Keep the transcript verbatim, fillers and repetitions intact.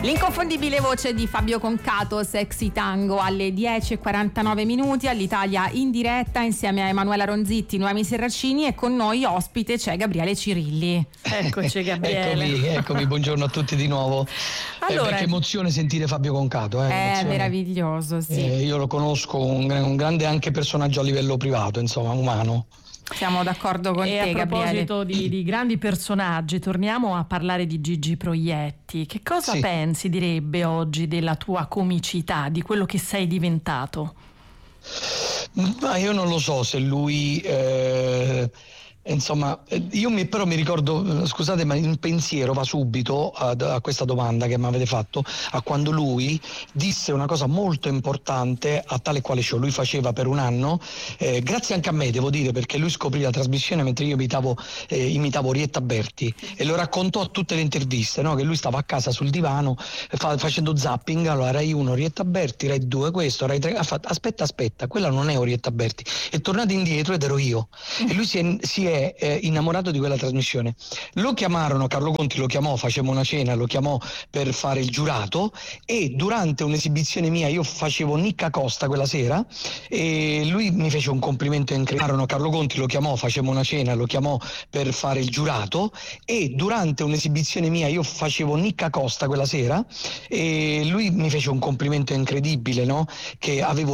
L'inconfondibile voce di Fabio Concato, Sexy Tango, alle dieci e quarantanove minuti, all'Italia in diretta insieme a Emanuela Ronzitti, Noemi Serracini, e con noi ospite c'è Gabriele Cirilli. Eccoci Gabriele. eccomi, eccomi, buongiorno a tutti di nuovo. Allora, eh, che emozione sentire Fabio Concato. Eh, è emozione. meraviglioso, sì. Eh, io lo conosco, un, un grande anche personaggio a livello privato, insomma, umano. Siamo d'accordo con e te, a proposito Gabriele. di, di grandi personaggi, torniamo a parlare di Gigi Proietti. Che cosa Sì. pensi, direbbe, oggi della tua comicità, di quello che sei diventato? Ma io non lo so se lui eh, insomma, io mi, però mi ricordo, scusate, ma un pensiero va subito a, a questa domanda che mi avete fatto, a quando lui disse una cosa molto importante a tale quale show. Lui faceva per un anno, eh, grazie anche a me devo dire, perché lui scoprì la trasmissione mentre io imitavo, eh, imitavo Orietta Berti, e lo raccontò a tutte le interviste, no? Che lui stava a casa sul divano fa, facendo zapping, allora Rai uno Orietta Berti, Rai due questo, Rai tre, ha fatto aspetta aspetta, quella non è Orietta Berti, è tornato indietro ed ero io, e lui si è, si è è innamorato di quella trasmissione. Lo chiamarono, Carlo Conti lo chiamò, facemmo una cena, lo chiamò per fare il giurato, e durante un'esibizione mia, io facevo Nicca Costa quella sera, e lui mi fece un complimento incredibile. Carlo Conti lo chiamò, facemmo una cena, lo chiamò per fare il giurato, e durante un'esibizione mia, io facevo Nicca Costa quella sera, e lui mi fece un complimento incredibile, no? Che avevo